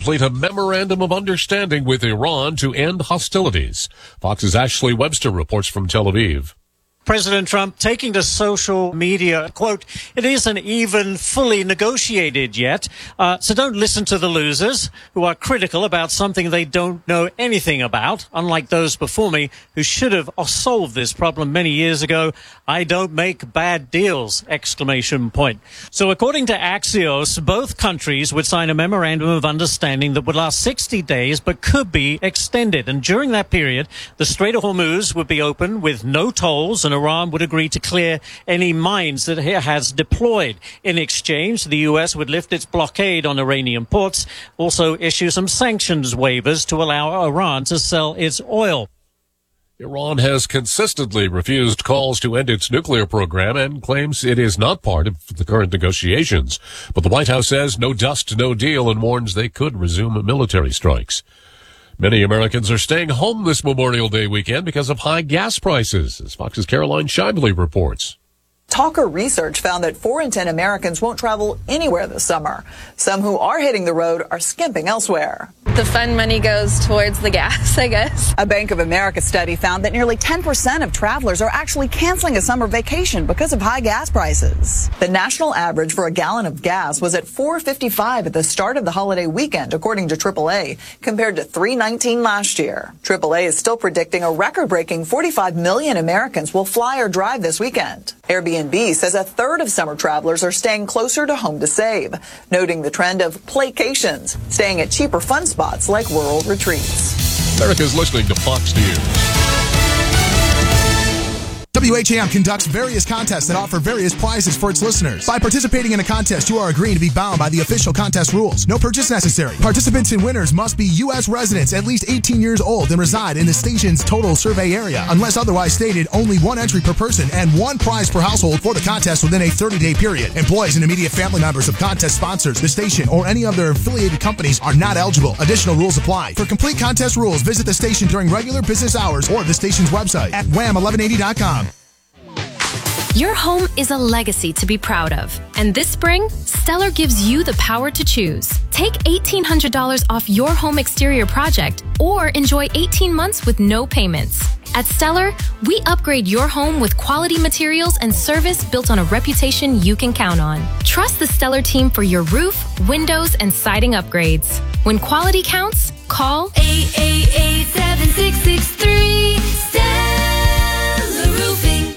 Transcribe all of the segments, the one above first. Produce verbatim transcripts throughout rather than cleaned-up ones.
complete a memorandum of understanding with Iran to end hostilities. Fox's Ashley Webster reports from Tel Aviv. President Trump taking to social media, quote, "It isn't even fully negotiated yet, uh, so don't listen to the losers who are critical about something they don't know anything about, unlike those before me who should have solved this problem many years ago. I don't make bad deals!" Exclamation point. So according to Axios, both countries would sign a memorandum of understanding that would last sixty days but could be extended. And during that period, the Strait of Hormuz would be open with no tolls, and Iran would agree to clear any mines that it has deployed. In exchange, the U S would lift its blockade on Iranian ports, also issue some sanctions waivers to allow Iran to sell its oil. Iran has consistently refused calls to end its nuclear program and claims it is not part of the current negotiations. But the White House says no dust, no deal, and warns they could resume military strikes. Many Americans are staying home this Memorial Day weekend because of high gas prices, as Fox's Caroline Shively reports. Talker research found that four in ten Americans won't travel anywhere this summer. Some who are hitting the road are skimping elsewhere. The fun money goes towards the gas, I guess. A Bank of America study found that nearly ten percent of travelers are actually canceling a summer vacation because of high gas prices. The national average for a gallon of gas was at four fifty-five at the start of the holiday weekend, according to triple A, compared to three nineteen last year. triple A is still predicting a record-breaking forty-five million Americans will fly or drive this weekend. Airbnb says a third of summer travelers are staying closer to home to save, noting the trend of playcations, staying at cheaper fun spots like rural retreats. America's listening to Fox News. W H A M conducts various contests that offer various prizes for its listeners. By participating in a contest, you are agreeing to be bound by the official contest rules. No purchase necessary. Participants and winners must be U S residents at least eighteen years old and reside in the station's total survey area. Unless otherwise stated, only one entry per person and one prize per household for the contest within a thirty-day period. Employees and immediate family members of contest sponsors, the station, or any of their affiliated companies are not eligible. Additional rules apply. For complete contest rules, visit the station during regular business hours or the station's website at wham eleven eighty dot com. Your home is a legacy to be proud of. And this spring, Stellar gives you the power to choose. Take eighteen hundred dollars off your home exterior project or enjoy eighteen months with no payments. At Stellar, we upgrade your home with quality materials and service built on a reputation you can count on. Trust the Stellar team for your roof, windows, and siding upgrades. When quality counts, call eight eight eight, seven six six three, Stellar Roofing.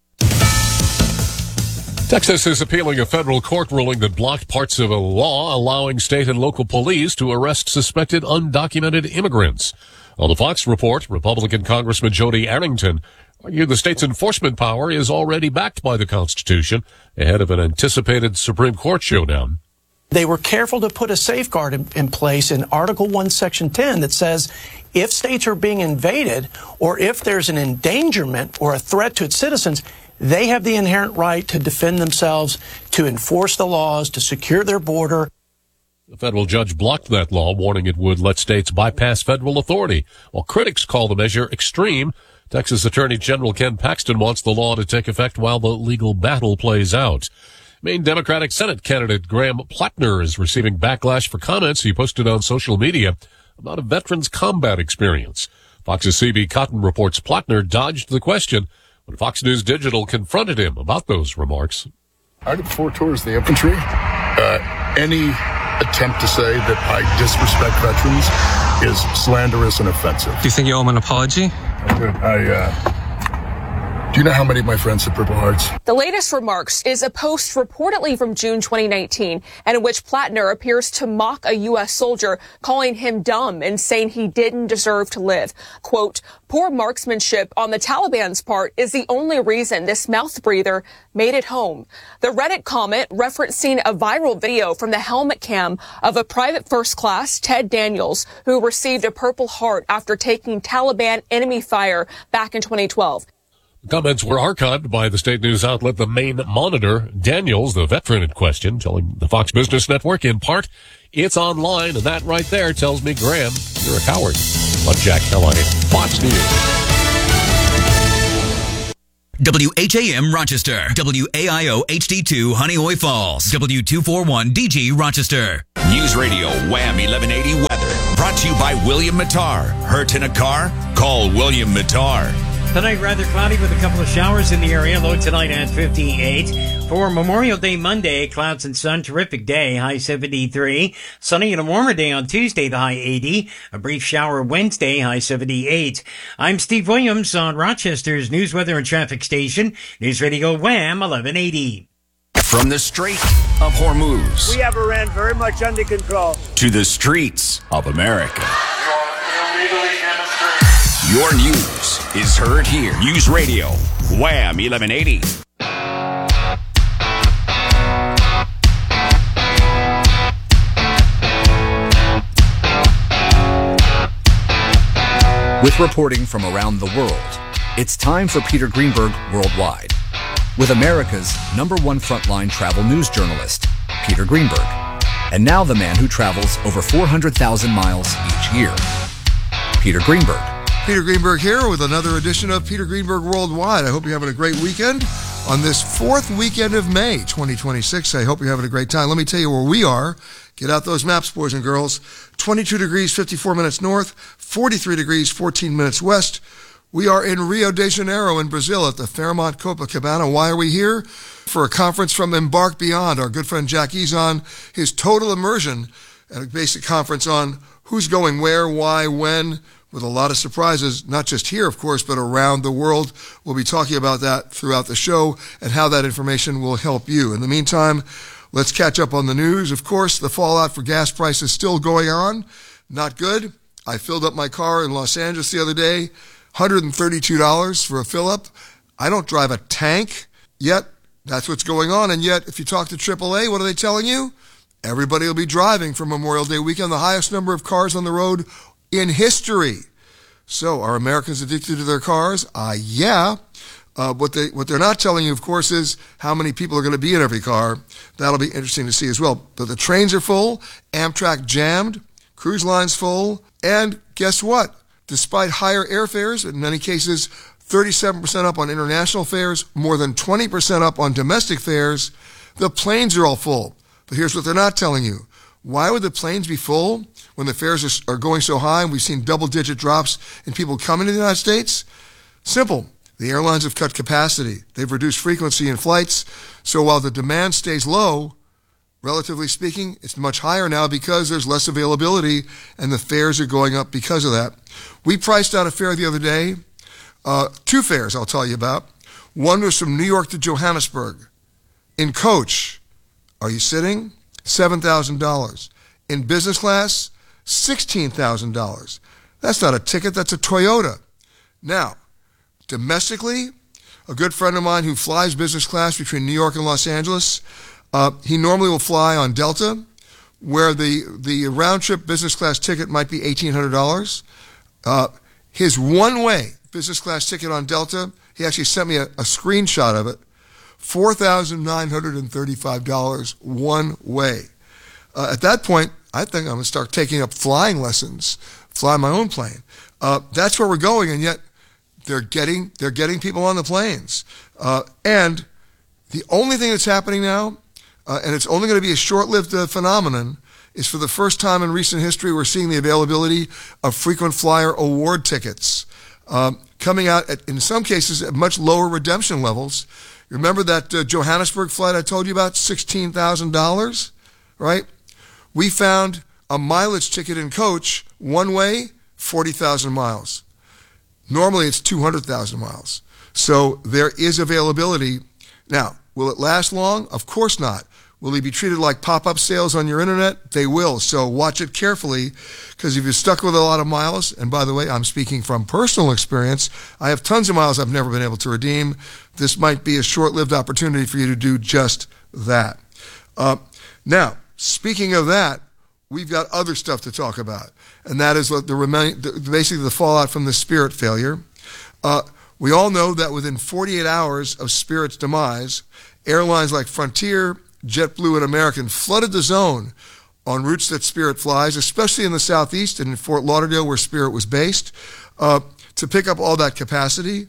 Texas is appealing a federal court ruling that blocked parts of a law allowing state and local police to arrest suspected undocumented immigrants. On the Fox report, Republican Congressman Jody Arrington argued the state's enforcement power is already backed by the Constitution ahead of an anticipated Supreme Court showdown. They were careful to put a safeguard in, in place in Article one, Section ten that says if states are being invaded or if there's an endangerment or a threat to its citizens, they have the inherent right to defend themselves, to enforce the laws, to secure their border. The federal judge blocked that law, warning it would let states bypass federal authority. While critics call the measure extreme, Texas Attorney General Ken Paxton wants the law to take effect while the legal battle plays out. Maine Democratic Senate candidate Graham Plattner is receiving backlash for comments he posted on social media about a veteran's combat experience. Fox's C B Cotton reports Plattner dodged the question when Fox News Digital confronted him about those remarks. I did four tours of the infantry. Uh, any attempt to say that I disrespect veterans is slanderous and offensive. Do you think you owe him an apology? I do. I, uh, do you know how many of my friends have Purple Hearts? The latest remarks is a post reportedly from June twenty nineteen, and in which Plattner appears to mock a U S soldier, calling him dumb and saying he didn't deserve to live. Quote, poor marksmanship on the Taliban's part is the only reason this mouth breather made it home. The Reddit comment referencing a viral video from the helmet cam of a Private First Class, Ted Daniels, who received a Purple Heart after taking Taliban enemy fire back in twenty twelve. Comments were archived by the state news outlet The Maine Monitor. Daniels, the veteran in question, telling the Fox Business Network in part, it's online, and that right there tells me, Graham, you're a coward. I'm Jack Kelley, Fox News. W H A M Rochester, W A I O H D two Honeoye Falls, W two forty-one D G Rochester. News Radio Wham eleven eighty weather brought to you by William Mattar. Hurt in a car? Call William Mattar. Tonight, rather cloudy with a couple of showers in the area. Low tonight at fifty-eight. For Memorial Day Monday, clouds and sun. Terrific day. High seventy-three. Sunny and a warmer day on Tuesday, the high eighty. A brief shower Wednesday, high seventy-eight. I'm Steve Williams on Rochester's News, Weather, and Traffic Station. News Radio Wham eleven eighty. From the Strait of Hormuz. We have Iran very much under control. To the streets of America. Your news is heard here. News Radio, Wham eleven eighty. With reporting from around the world, it's time for Peter Greenberg Worldwide. With America's number one frontline travel news journalist, Peter Greenberg. And now the man who travels over four hundred thousand miles each year, Peter Greenberg. Peter Greenberg here with another edition of Peter Greenberg Worldwide. I hope you're having a great weekend on this fourth weekend of May, twenty twenty-six. I hope you're having a great time. Let me tell you where we are. Get out those maps, boys and girls. twenty-two degrees, fifty-four minutes north, forty-three degrees, fourteen minutes west. We are in Rio de Janeiro in Brazil at the Fairmont Copacabana. Why are we here? For a conference from Embark Beyond. Our good friend Jack Ezon, his total immersion at a basic conference on who's going where, why, when, with a lot of surprises, not just here, of course, but around the world. We'll be talking about that throughout the show and how that information will help you. In the meantime, let's catch up on the news. Of course, the fallout for gas prices still going on. Not good. I filled up my car in Los Angeles the other day, one hundred thirty-two dollars for a fill-up. I don't drive a tank, yet that's what's going on. And yet, if you talk to triple A, what are they telling you? Everybody will be driving for Memorial Day weekend, the highest number of cars on the road in history. So, are Americans addicted to their cars? Uh, yeah. Uh, what they, what they're not telling you, of course, is how many people are going to be in every car. That'll be interesting to see as well. But the trains are full, Amtrak jammed, cruise lines full, and guess what? Despite higher airfares, in many cases, thirty-seven percent up on international fares, more than twenty percent up on domestic fares, the planes are all full. But here's what they're not telling you. Why would the planes be full when the fares are, are going so high and we've seen double-digit drops in people coming to the United States? Simple. The airlines have cut capacity. They've reduced frequency in flights. So while the demand stays low, relatively speaking, it's much higher now because there's less availability and the fares are going up because of that. We priced out a fare the other day. Uh, two fares I'll tell you about. One was from New York to Johannesburg. In coach, are you sitting? seven thousand dollars. In business class, sixteen thousand dollars. That's not a ticket, that's a Toyota. Now, domestically, a good friend of mine who flies business class between New York and Los Angeles, uh, he normally will fly on Delta, where the, the round-trip business class ticket might be eighteen hundred dollars. Uh, his one-way business class ticket on Delta, he actually sent me a, a screenshot of it, four thousand nine hundred thirty-five dollars one way. Uh, at that point, I think I'm going to start taking up flying lessons, fly my own plane. Uh, that's where we're going, and yet they're getting they're getting people on the planes. Uh, and the only thing that's happening now, uh, and it's only going to be a short-lived uh, phenomenon, is for the first time in recent history, we're seeing the availability of frequent flyer award tickets um, coming out, at, in some cases, at much lower redemption levels. Remember that uh, Johannesburg flight I told you about, sixteen thousand dollars, right? We found a mileage ticket in coach, one way, forty thousand miles. Normally it's two hundred thousand miles. So there is availability. Now, will it last long? Of course not. Will they be treated like pop-up sales on your internet? They will. So watch it carefully, because if you're stuck with a lot of miles, and by the way, I'm speaking from personal experience, I have tons of miles I've never been able to redeem. This might be a short-lived opportunity for you to do just that. Uh, now, speaking of that, we've got other stuff to talk about, and that is what the remain, basically the fallout from the Spirit failure. Uh, we all know that within forty-eight hours of Spirit's demise, airlines like Frontier, JetBlue, and American flooded the zone on routes that Spirit flies, especially in the southeast and in Fort Lauderdale where Spirit was based, uh, to pick up all that capacity.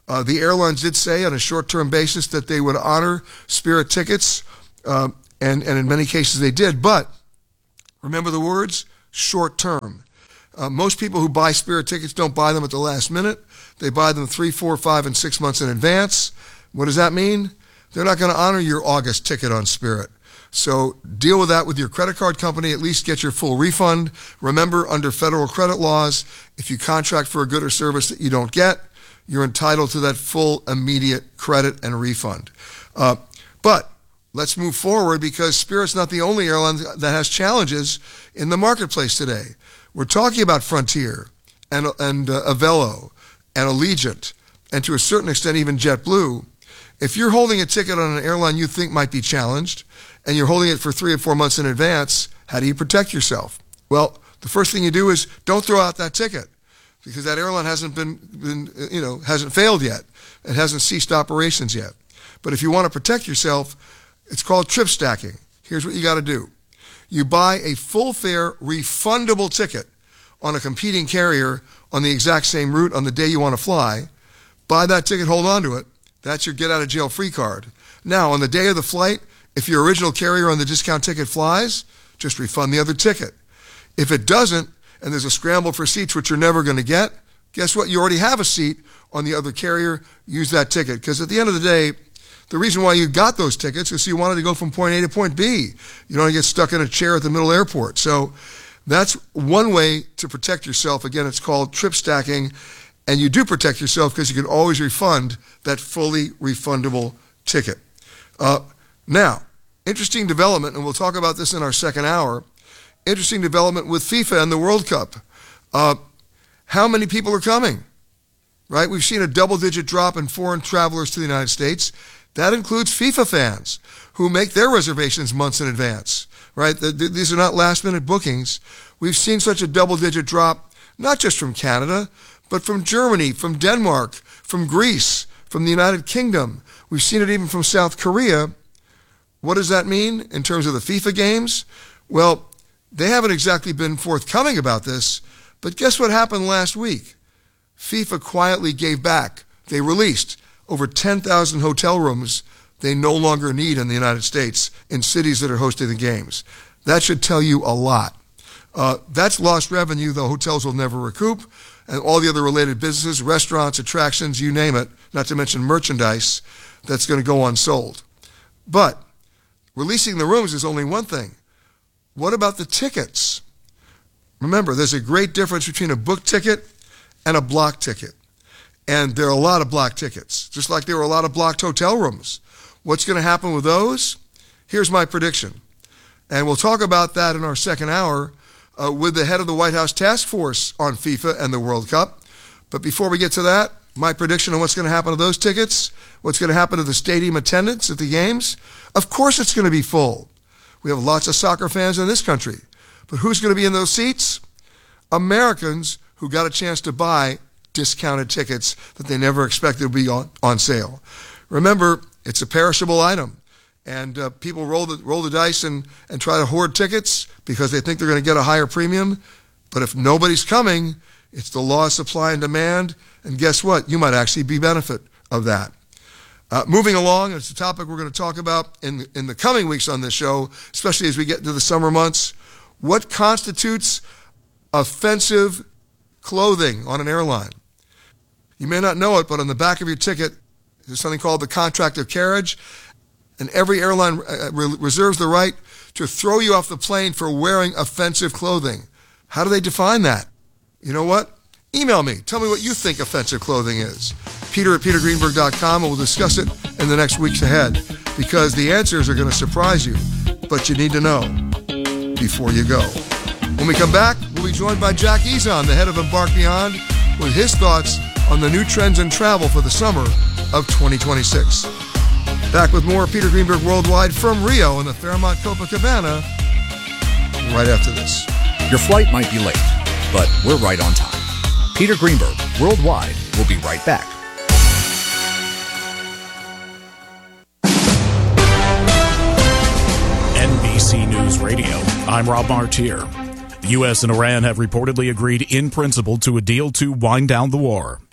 Uh, the airlines did say on a short-term basis that they would honor Spirit tickets, uh, and, and in many cases they did. But remember the words, short-term. Uh, most people who buy Spirit tickets don't buy them at the last minute. They buy them three, four, five, and six months in advance. What does that mean? They're not going to honor your August ticket on Spirit. So deal with that with your credit card company. At least get your full refund. Remember, under federal credit laws, if you contract for a good or service that you don't get, you're entitled to that full immediate credit and refund. Uh, but let's move forward, because Spirit's not the only airline that has challenges in the marketplace today. We're talking about Frontier and, and uh, Avelo and Allegiant, and to a certain extent even JetBlue. If you're holding a ticket on an airline you think might be challenged, and you're holding it for three or four months in advance, how do you protect yourself? Well, the first thing you do is don't throw out that ticket, because that airline hasn't been, been, you know, hasn't failed yet. It hasn't ceased operations yet. But if you want to protect yourself, it's called trip stacking. Here's what you got to do. You buy a full fare refundable ticket on a competing carrier on the exact same route on the day you want to fly. Buy that ticket, hold on to it. That's your get out of jail free card. Now, on the day of the flight, if your original carrier on the discount ticket flies, just refund the other ticket. If it doesn't, and there's a scramble for seats which you're never going to get, guess what? You already have a seat on the other carrier. Use that ticket. Because at the end of the day, the reason why you got those tickets is you wanted to go from point A to point B. You don't want to get stuck in a chair at the middle airport. So that's one way to protect yourself. Again, it's called trip stacking. And you do protect yourself because you can always refund that fully refundable ticket. Uh, now, interesting development, and we'll talk about this in our second hour. Interesting development with FIFA and the World Cup. Uh, how many people are coming? Right? We've seen a double-digit drop in foreign travelers to the United States. That includes FIFA fans who make their reservations months in advance. Right? The, the, these are not last-minute bookings. We've seen such a double-digit drop, not just from Canada, but from Germany, from Denmark, from Greece, from the United Kingdom. We've seen it even from South Korea. What does that mean in terms of the FIFA games? Well, they haven't exactly been forthcoming about this, but guess what happened last week? FIFA quietly gave back. They released over ten thousand hotel rooms they no longer need in the United States in cities that are hosting the games. That should tell you a lot. Uh, that's lost revenue the hotels will never recoup, and all the other related businesses, restaurants, attractions, you name it, not to mention merchandise, that's going to go unsold. But releasing the rooms is only one thing. What about the tickets? Remember, there's a great difference between a book ticket and a block ticket. And there are a lot of block tickets, just like there were a lot of blocked hotel rooms. What's going to happen with those? Here's my prediction. And we'll talk about that in our second hour uh, with the head of the White House task force on FIFA and the World Cup. But before we get to that, my prediction on what's going to happen to those tickets, what's going to happen to the stadium attendance at the games, of course it's going to be full. We have lots of soccer fans in this country. But who's going to be in those seats? Americans who got a chance to buy discounted tickets that they never expected would be on, on sale. Remember, it's a perishable item. And uh, people roll the, roll the dice and, and try to hoard tickets because they think they're going to get a higher premium. But if nobody's coming, it's the law of supply and demand. And guess what? You might actually be benefit of that. Uh, moving along, it's a topic we're going to talk about in, in the coming weeks on this show, especially as we get into the summer months. What constitutes offensive clothing on an airline? You may not know it, but on the back of your ticket, there's something called the contract of carriage, and every airline uh, re- reserves the right to throw you off the plane for wearing offensive clothing. How do they define that? You know what? Email me. Tell me what you think offensive clothing is. Peter at peter greenberg dot com, and we'll discuss it in the next weeks ahead, because the answers are going to surprise you, but you need to know before you go. When we come back, we'll be joined by Jack Ezon, the head of Embark Beyond, with his thoughts on the new trends in travel for the summer of twenty twenty-six. Back with more Peter Greenberg Worldwide from Rio in the Fairmont Copacabana right after this. Your flight might be late, but we're right on time. Peter Greenberg Worldwide will be right back. N B C News Radio, I'm Rob Martier. The U S and Iran have reportedly agreed in principle to a deal to wind down the war.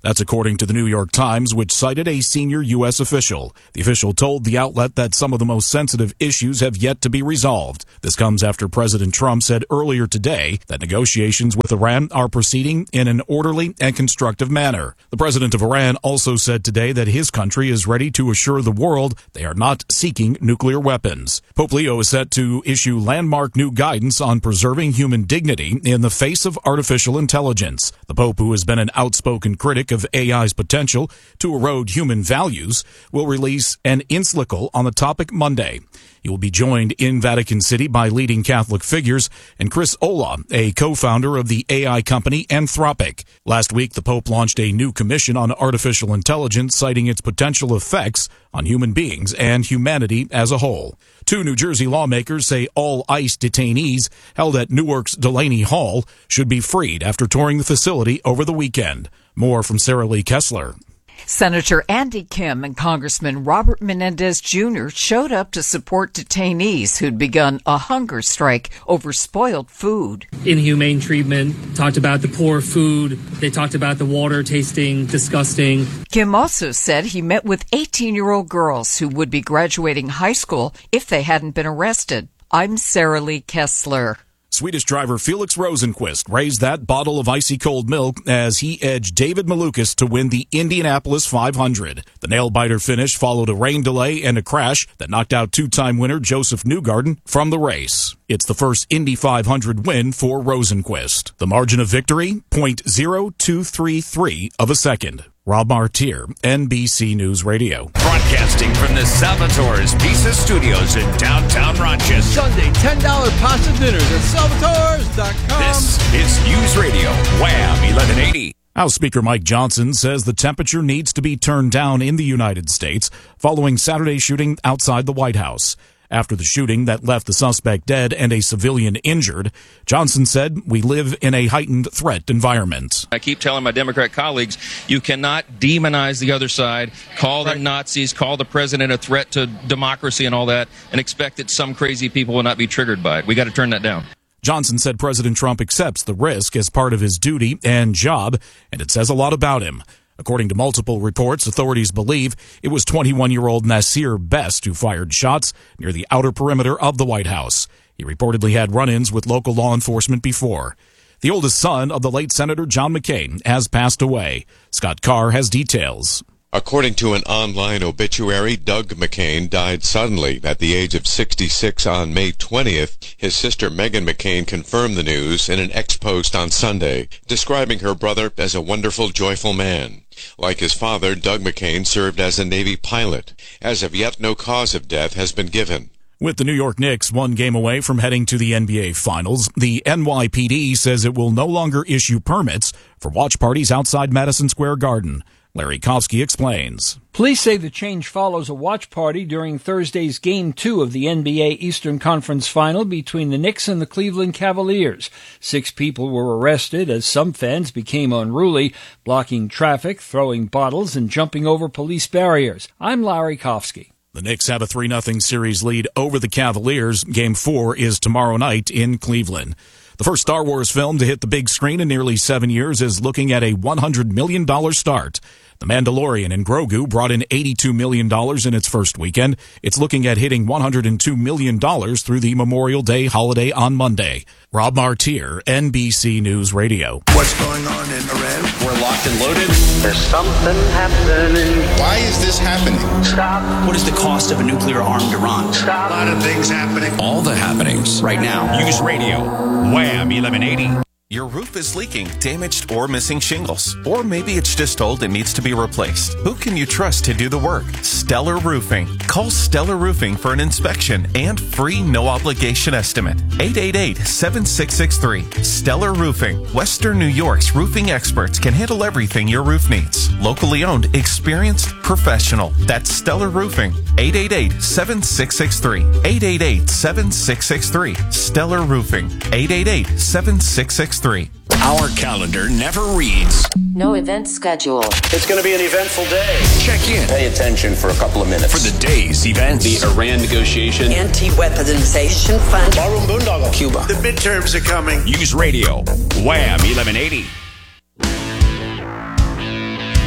That's according to the New York Times, which cited a senior U S official. The official told the outlet that some of the most sensitive issues have yet to be resolved. This comes after President Trump said earlier today that negotiations with Iran are proceeding in an orderly and constructive manner. The president of Iran also said today that his country is ready to assure the world they are not seeking nuclear weapons. Pope Leo is set to issue landmark new guidance on preserving human dignity in the face of artificial intelligence. The Pope, who has been an outspoken critic of A I's potential to erode human values, will release an encyclical on the topic Monday. He will be joined in Vatican City by leading Catholic figures and Chris Olah, a co-founder of the A I company Anthropic. Last week, the Pope launched a new commission on artificial intelligence, citing its potential effects on human beings and humanity as a whole. Two New Jersey lawmakers say all ICE detainees held at Newark's Delaney Hall should be freed after touring the facility over the weekend. More from Sarah Lee Kessler. Senator Andy Kim and Congressman Robert Menendez Junior showed up to support detainees who'd begun a hunger strike over spoiled food. Inhumane treatment, talked about the poor food, they talked about the water tasting disgusting. Kim also said he met with eighteen-year-old girls who would be graduating high school if they hadn't been arrested. I'm Sarah Lee Kessler. Swedish driver Felix Rosenqvist raised that bottle of icy cold milk as he edged David Malukas to win the Indianapolis five hundred. The nail-biter finish followed a rain delay and a crash that knocked out two-time winner Joseph Newgarden from the race. It's the first Indy five hundred win for Rosenqvist. The margin of victory, zero point zero two three three of a second. Rob Martier, N B C News Radio. Broadcasting from the Salvatore's Pizza Studios in downtown Rochester. Sunday, ten dollar pasta dinners at salvatores dot com. This is News Radio, Wham eleven eighty. House Speaker Mike Johnson says the temperature needs to be turned down in the United States following Saturday's shooting outside the White House. After the shooting that left the suspect dead and a civilian injured, Johnson said, "We live in a heightened threat environment." I keep telling my Democrat colleagues, you cannot demonize the other side, call them Nazis, call the president a threat to democracy and all that, and expect that some crazy people will not be triggered by it. We got to turn that down. Johnson said President Trump accepts the risk as part of his duty and job, and it says a lot about him. According to multiple reports, authorities believe it was twenty-one-year-old Nasir Best who fired shots near the outer perimeter of the White House. He reportedly had run-ins with local law enforcement before. The oldest son of the late Senator John McCain has passed away. Scott Carr has details. According to an online obituary, Doug McCain died suddenly at the age of sixty-six on May twentieth. His sister Meghan McCain confirmed the news in an ex-post on Sunday, describing her brother as a wonderful, joyful man. Like his father, Doug McCain served as a Navy pilot. As of yet, no cause of death has been given. With the New York Knicks one game away from heading to the N B A Finals, the N Y P D says it will no longer issue permits for watch parties outside Madison Square Garden. Larry Kofsky explains. Police say the change follows a watch party during Thursday's Game two of the N B A Eastern Conference Final between the Knicks and the Cleveland Cavaliers. Six people were arrested as some fans became unruly, blocking traffic, throwing bottles, and jumping over police barriers. I'm Larry Kofsky. The Knicks have a three nothing series lead over the Cavaliers. Game four is tomorrow night in Cleveland. The first Star Wars film to hit the big screen in nearly seven years is looking at a one hundred million dollars start. The Mandalorian and Grogu brought in eighty-two million dollars in its first weekend. It's looking at hitting one hundred two million dollars through the Memorial Day holiday on Monday. Rob Martier, N B C News Radio. What's going on in Iran? We're locked and loaded. There's something happening. Why is this happening? Stop. What is the cost of a nuclear-armed Iran? Stop. A lot of things happening. All the happenings. Right now. News Radio, Wham eleven eighty. Your roof is leaking, damaged, or missing shingles. Or maybe it's just old and needs to be replaced. Who can you trust to do the work? Stellar Roofing. Call Stellar Roofing for an inspection and free no-obligation estimate. eight eight eight, seven six six three. Stellar Roofing. Western New York's roofing experts can handle everything your roof needs. Locally owned, experienced, professional. That's Stellar Roofing. eight eight eight, seven six six three. eight eight eight, seven six six three. Stellar Roofing. eight eight eight, seven six six three. Our calendar never reads. No event schedule. It's going to be an eventful day. Check in. Pay attention for a couple of minutes. For the day's events. The Iran negotiation. Anti-weaponization fund. Barroom Boondoggle. Cuba. The midterms are coming. News Radio, Wham eleven eighty.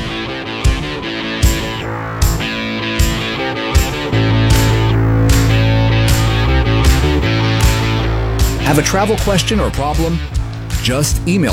Have a travel question or problem? Just email